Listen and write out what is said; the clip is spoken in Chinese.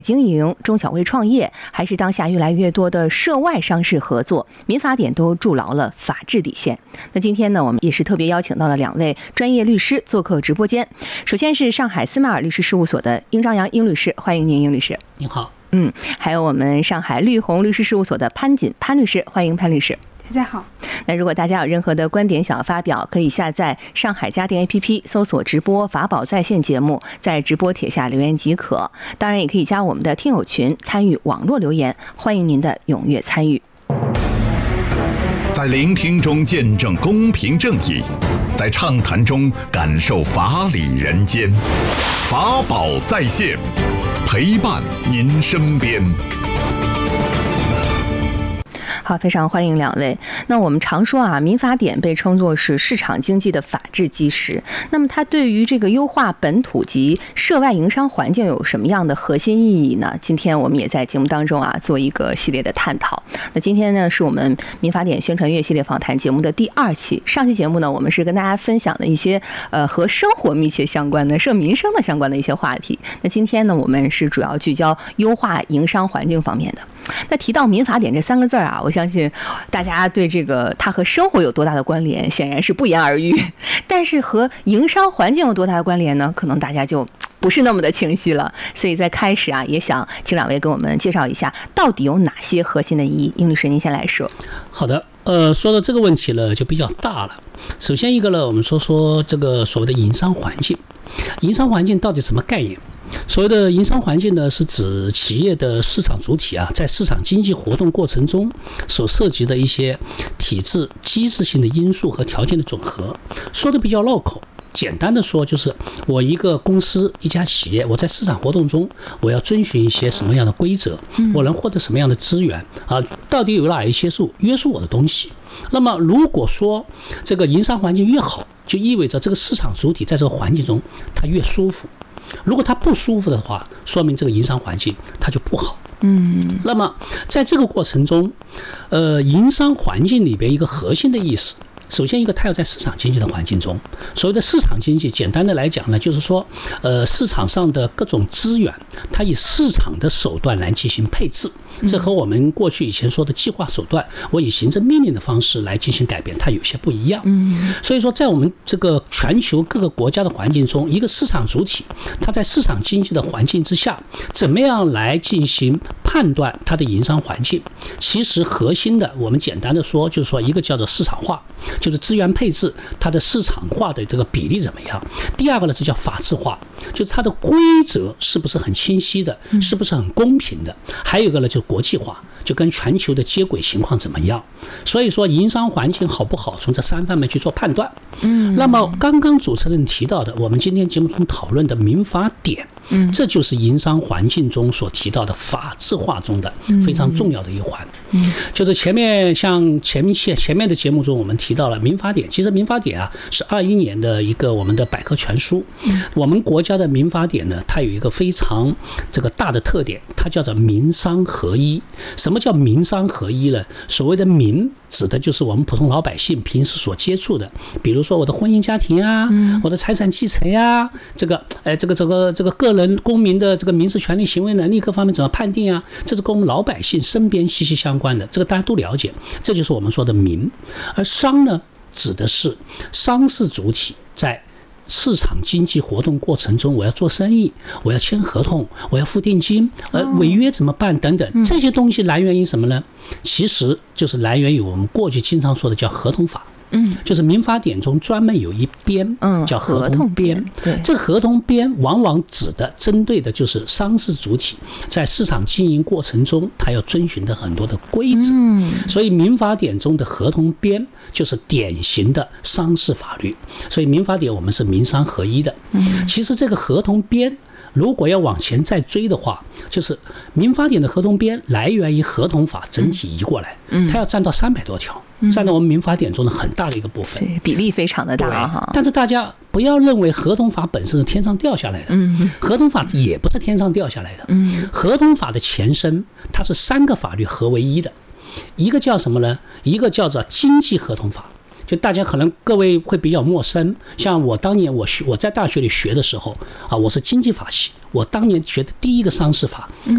经营、中小微创业，还是当下越来越多的涉外商事合作，民法典都筑牢了法治底线。那今天呢，我们也是特别邀请到了2位专业律师做客直播间。首先是上海斯迈尔律师事务所的殷朝阳殷律师，欢迎您，殷律师。 您好。 还有我们上海绿鸿律师事务所的潘锦潘律师，欢迎潘律师。 大家好。 那如果大家有任何的观点想要发表，可以下载上海家电 APP 搜索直播法宝在线节目，在直播帖下留言即可。当然也可以加我们的听友群参与网络留言，欢迎您的踊跃参与。 在聆听中见证公平正义，在畅谈中感受法理人间。法宝在线，陪伴您身边。 好，非常欢迎2位。那我们常说啊，民法典被称作是市场经济的法治基石。那么它对于这个优化本土及涉外营商环境有什么样的核心意义呢？今天我们也在节目当中啊做一个系列的探讨。那今天呢是我们民法典宣传月系列访谈节目的第2期。上期节目呢，我们是跟大家分享了一些和生活密切相关的、涉民生的相关的一些话题。那今天呢，我们是主要聚焦优化营商环境方面的。那提到民法典这3个字啊，我相信大家对这个它和生活有多大的关联，显然是不言而喻。但是和营商环境有多大的关联呢？可能大家就不是那么的清晰了。所以在开始啊，也想请2位给我们介绍一下，到底有哪些核心的意义。殷律师，您先来说。 好的，说到这个问题呢，就比较大了。首先一个呢，我们说这个所谓的营商环境，营商环境到底什么概念？所谓的营商环境呢，是指企业的市场主体啊，在市场经济活动过程中所涉及的一些体制机制性的因素和条件的总和。说的比较绕口，简单的说就是我一个公司一家企业，我在市场活动中我要遵循一些什么样的规则，我能获得什么样的资源啊？到底有哪一些是约束我的东西？那么如果说这个营商环境越好，就意味着这个市场主体在这个环境中它越舒服。如果它不舒服的话，说明这个营商环境它就不好。那么在这个过程中，营商环境里边一个核心的意思，首先一个它要在市场经济的环境中。所谓的市场经济，简单的来讲呢，就是说，市场上的各种资源，它以市场的手段来进行配置。这和我们过去以前说的计划手段，我以行政命令的方式来进行改变，它有些不一样。所以说在我们这个全球各个国家的环境中，一个市场主体，它在市场经济的环境之下，怎么样来进行判断它的营商环境？其实核心的，我们简单的说，就是说一个叫做市场化，就是资源配置它的市场化的这个比例怎么样？第二个呢是叫法治化，就是它的规则是不是很清晰的，是不是很公平的？还有一个呢就是国际化，就跟全球的接轨情况怎么样？所以说营商环境好不好，从这3方面去做判断。那么刚刚主持人提到的，我们今天节目中讨论的民法典，这就是营商环境中所提到的法治化中的非常重要的一环。就是前面的节目中我们提到了民法典，其实民法典啊是21年的一个我们的百科全书。我们国家的民法典呢，它有一个非常这个大的特点，它叫做民商合一。什么叫民商合一呢？所谓的民指的就是我们普通老百姓平时所接触的，比如说我的婚姻家庭啊，我的财产继承啊，这个个人公民的这个民事权利行为能力各方面怎么判定啊，这是跟我们老百姓身边息息相关的，这个大家都了解，这就是我们说的民。而商呢，指的是商事主体在市场经济活动过程中，我要做生意，我要签合同，我要付定金，违约怎么办等等，这些东西来源于什么呢？其实就是来源于我们过去经常说的叫合同法。就是民法典中专门有一编叫合同编。这个合同编往往指的针对的就是商事主体在市场经营过程中他要遵循的很多的规则。所以民法典中的合同编就是典型的商事法律，所以民法典我们是民商合一的。其实这个合同编如果要往前再追的话，就是民法典的合同编来源于合同法整体移过来，它要占到300多条，占到我们民法典中的很大的一个部分， 比例非常的大哈。 但是大家不要认为合同法本身是天上掉下来的，合同法也不是天上掉下来的。合同法的前身它是3个法律合为一的，一个叫什么呢？一个叫做经济合同法。就大家可能各位会比较陌生，像我当年我在大学里学的时候啊，我是经济法系，我当年学的第一个商事法